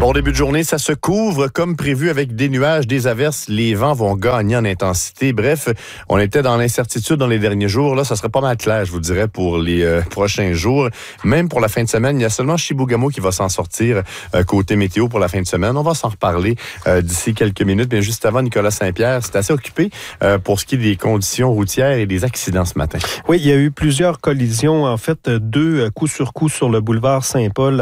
Bon début de journée, ça se couvre comme prévu avec des nuages, des averses. Les vents vont gagner en intensité. Bref, on était dans l'incertitude dans les derniers jours. Là, ça serait pas mal clair, je vous dirais, pour les prochains jours. Même pour la fin de semaine, il y a seulement Chibougamau qui va s'en sortir côté météo pour la fin de semaine. On va s'en reparler d'ici quelques minutes. Mais juste avant, Nicolas Saint-Pierre, c'est assez occupé pour ce qui est des conditions routières et des accidents ce matin. Oui, il y a eu plusieurs collisions. En fait, 2 coups sur coup sur le boulevard Saint-Paul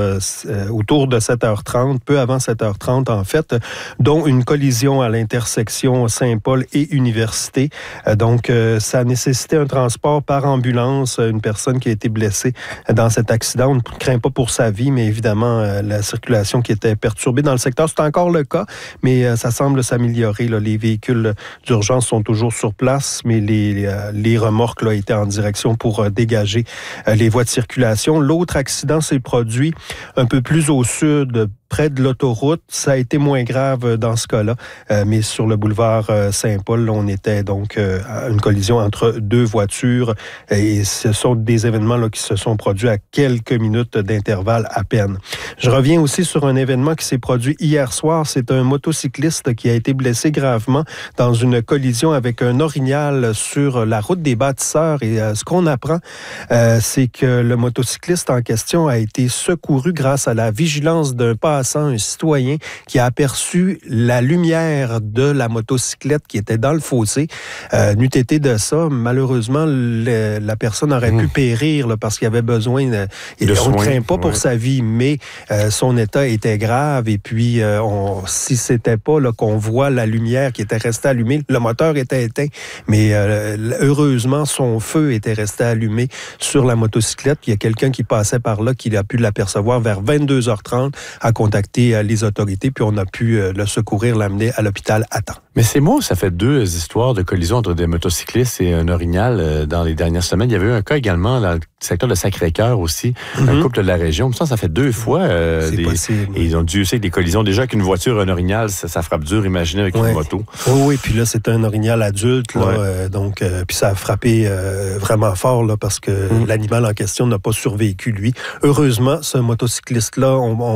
autour de 7h30, peu avant 7h30 en fait, dont une collision à l'intersection Saint-Paul et Université. Donc, ça a nécessité un transport par ambulance, une personne qui a été blessée dans cet accident. On ne craint pas pour sa vie, mais évidemment, la circulation qui était perturbée dans le secteur, c'est encore le cas, mais ça semble s'améliorer. Là. Les véhicules d'urgence sont toujours sur place, mais les remorques là, étaient en direction pour dégager les voies de circulation. L'autre accident s'est produit un peu plus au sud, près de l'autoroute. Ça a été moins grave dans ce cas-là, mais sur le boulevard Saint-Paul, là, on était donc à une collision entre 2 voitures et ce sont des événements là, qui se sont produits à quelques minutes d'intervalle à peine. Je reviens aussi sur un événement qui s'est produit hier soir. C'est un motocycliste qui a été blessé gravement dans une collision avec un orignal sur la route des Bâtisseurs et ce qu'on apprend, c'est que le motocycliste en question a été secouru grâce à la vigilance d'un un citoyen qui a aperçu la lumière de la motocyclette qui était dans le fossé. N'eût été de ça, malheureusement, la personne aurait pu périr là, parce qu'il avait besoin de soins. On ne craint pas pour sa vie, mais son état était grave et puis si c'était pas là, qu'on voit la lumière qui était restée allumée, le moteur était éteint, mais heureusement, son feu était resté allumé sur la motocyclette. Puis il y a quelqu'un qui passait par là qui a pu l'apercevoir vers 22h30 à contacter les autorités, puis on a pu le secourir, l'amener à l'hôpital à temps. Mais c'est moi, ça fait 2 histoires de collision entre des motocyclistes et un orignal dans les dernières semaines. Il y avait eu un cas également dans le secteur de Sacré-Cœur aussi, un couple de la région. Ça fait 2 fois. C'est possible. Et ils ont dû essayer des collisions. Déjà qu'une voiture, un orignal, ça frappe dur, imaginez, avec une moto. Oui, puis là, c'est un orignal adulte. Là, donc, puis ça a frappé vraiment fort là, parce que l'animal en question n'a pas survécu, lui. Heureusement, ce motocycliste-là,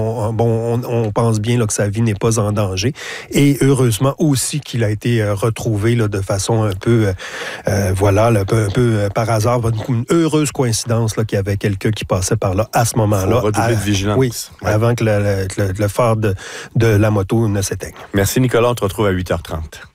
on pense bien là, que sa vie n'est pas en danger. Et heureusement aussi qu'il a été retrouvé là, de façon un peu, un peu par hasard, une heureuse coïncidence là, qu'il y avait quelqu'un qui passait par là à ce moment-là. Faut redoubler de vigilance. Oui, avant que le phare de la moto ne s'éteigne. Merci Nicolas, on te retrouve à 8h30.